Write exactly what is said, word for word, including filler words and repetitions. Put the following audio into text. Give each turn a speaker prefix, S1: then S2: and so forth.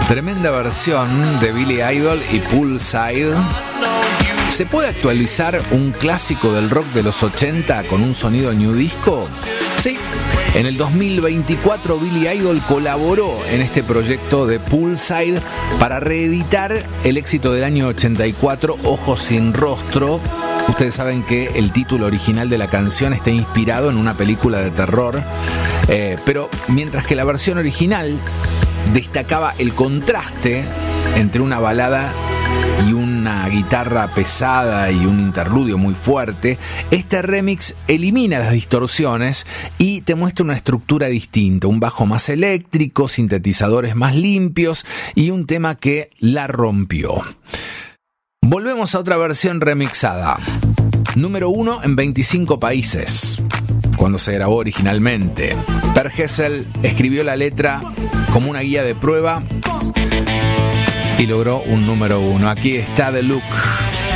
S1: Tremenda versión de Billy Idol y Poolside. ¿Se puede actualizar un clásico del rock de los ochenta con un sonido new disco? Sí. En el dos mil veinticuatro, Billy Idol colaboró en este proyecto de Poolside para reeditar el éxito del año ochenta y cuatro, Ojos sin rostro. Ustedes saben que el título original de la canción está inspirado en una película de terror, eh, pero mientras que la versión original destacaba el contraste entre una balada y una guitarra pesada y un interludio muy fuerte, este remix elimina las distorsiones y te muestra una estructura distinta, un bajo más eléctrico, sintetizadores más limpios y un tema que la rompió. Volvemos a otra versión remixada. Número uno en veinticinco países, cuando se grabó originalmente. Per Gessle escribió la letra como una guía de prueba y logró un número uno. Aquí está The Look.